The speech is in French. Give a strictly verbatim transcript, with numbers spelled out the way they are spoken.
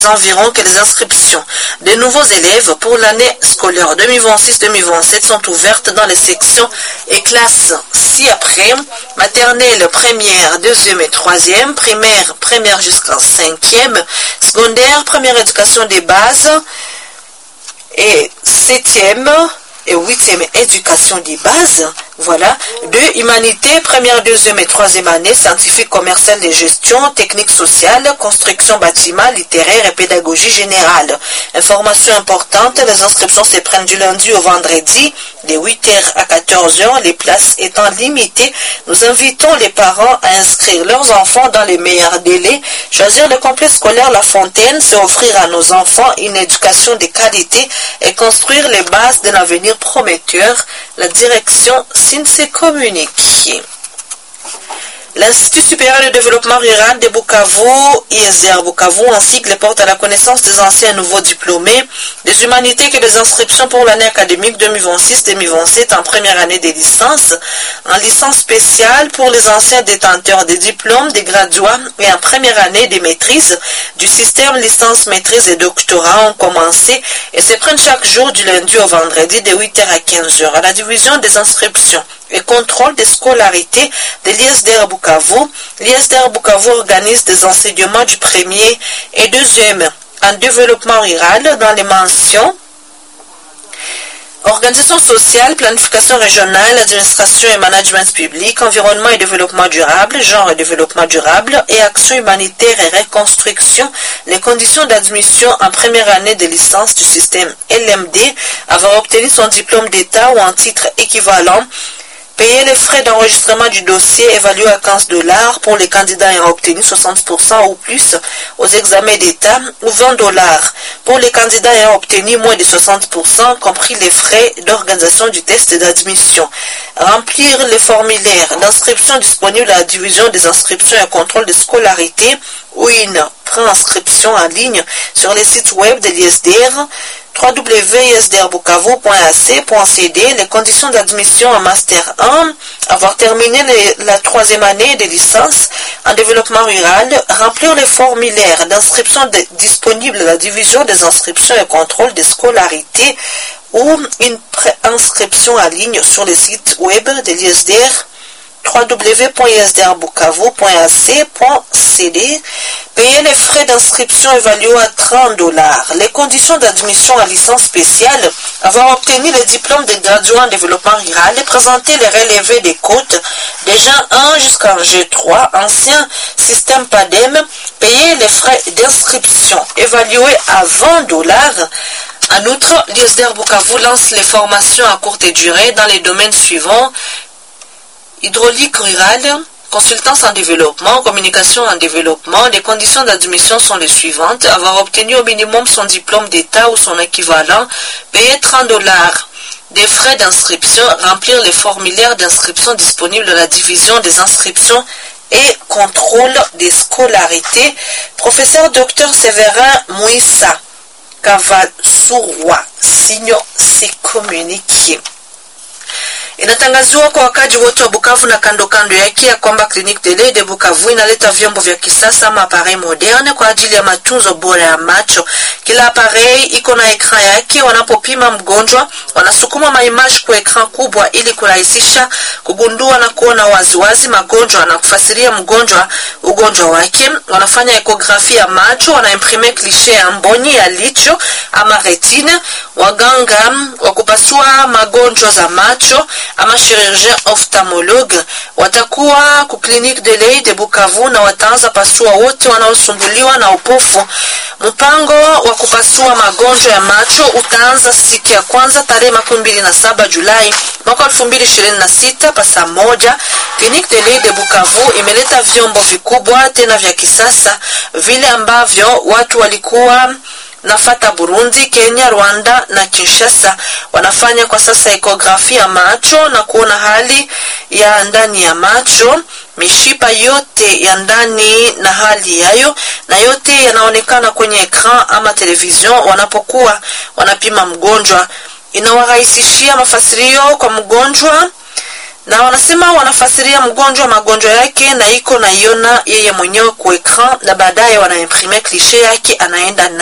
environ que les inscriptions de nouveaux élèves pour l'année scolaire deux mille vingt-six deux mille vingt-sept sont ouvertes dans les sections et classes ci-après, maternelle, première, deuxième et troisième, primaire, première jusqu'en cinquième, secondaire, première éducation des bases et septième et huitième éducation des bases. Voilà. Deux, humanité, première, deuxième et troisième année, scientifique, commercial de gestion, technique sociale, construction, bâtiment, littéraire et pédagogie générale. Information importante, les inscriptions se prennent du lundi au vendredi, de huit heures à quatorze heures, les places étant limitées. Nous invitons les parents à inscrire leurs enfants dans les meilleurs délais. Choisir le complexe scolaire La Fontaine, c'est offrir à nos enfants une éducation de qualité et construire les bases d'un avenir prometteur. La direction s'y communique. L'Institut supérieur de développement rural de Bukavu, I S D R Bukavu, en sigle, porte à la connaissance des anciens nouveaux diplômés des humanités que les inscriptions pour l'année académique deux mille vingt-six deux mille vingt-sept en première année des licences, en licence spéciale pour les anciens détenteurs des diplômes, des graduats et en première année des maîtrises du système licence, maîtrise et doctorat ont commencé et se prennent chaque jour du lundi au vendredi de huit heures à quinze heures à la division des inscriptions et contrôle des scolarités de l'I S D R Bukavu. L'I S D R Bukavu organise des enseignements du premier et deuxième en développement rural dans les mentions organisation sociale, planification régionale, administration et management public, environnement et développement durable, genre et développement durable et action humanitaire et reconstruction. Les conditions d'admission en première année de licence du système L M D, avoir obtenu son diplôme d'État ou un titre équivalent, payer les frais d'enregistrement du dossier évalué à quinze dollars pour les candidats ayant obtenu soixante pour cent ou plus aux examens d'État ou vingt dollars pour les candidats ayant obtenu moins de soixante pour cent, compris les frais d'organisation du test d'admission. Remplir les formulaires d'inscription disponibles à la division des inscriptions et contrôle de scolarité ou une préinscription en ligne sur les sites web de l'I S D R w w w point i s d r bukavu point a c point c d. Les conditions d'admission en Master un, avoir terminé les, la troisième année de licence en développement rural, remplir les formulaires d'inscription disponibles à la division des inscriptions et contrôle des scolarités ou une préinscription en ligne sur les sites web de l'I S D R w w w point i s d r bukavu point a c point c d. Payer les frais d'inscription évalués à trente dollars. Les conditions d'admission à licence spéciale, avoir obtenu le diplôme de graduat en développement rural et présenter les relevés des côtes des G un jusqu'en G trois, ancien système P A D E M, payer les frais d'inscription évalués à vingt dollars. En outre, l'I S D R Bukavu lance les formations à courte durée dans les domaines suivants: hydraulique rurale, consultance en développement, communication en développement. Les conditions d'admission sont les suivantes: avoir obtenu au minimum son diplôme d'État ou son équivalent, payer trente dollars des frais d'inscription, remplir les formulaires d'inscription disponibles à la division des inscriptions et contrôle des scolarités. Professeur Docteur Séverin Mouissa Kavasurwa signe ses communiqués. Inatangaziwa kwa wakaji wote wa Bukavu na kando kando yake ya kwamba Clinique de l'Œil de Bukavu inaleta vyombo vya kisasa ama appareil moderne kwa ajili ya matunzo bora ya macho. Kila appareil iko na ekran yake. Wanapopima mgonjwa, wanasukuma maimaji kwa ekran kubwa ili kurahisisha kugundua na kuona waziwazi magonjwa na kufasiria mgonjwa ugonjwa wake. Wanafanya ekografi ya macho, wanaimprime cliché ya mboni ya licho ama retine. Waganga wakupasua magonjwa za macho ama chirurgien ophtalmologue watakuwa ku Clinique de l'Œil de Bukavu na wataanza pasua wote wanaosumbuliwa na upofu. Mpango wa kupasua magonjwa ya macho utaanza siku ya kwanza tarehe makumi mbili na saba Julai mwaka elfu mbili ishirini na sita pasa moja. Clinique de l'Œil de Bukavu imeleta vyombo vikubwa tena vya kisasa vile ambavyo watu walikuwa nafata Burundi, Kenya, Rwanda na Kinshasa. Wanafanya kwa sasa ekografi ya macho na kuona hali ya ndani ya macho, mishipa yote ya ndani na hali yayo, na yote yanaonekana kwenye ekran ama television wanapokuwa wanapima mgonjwa. Inawarahisishia mafasirio kwa mgonjwa na wanasema wanafasiria mgonjwa magonjwa yake na iko na iona yeye mwenyewe kwa ekran, na baadaye wanaimprime cliché yake anaenda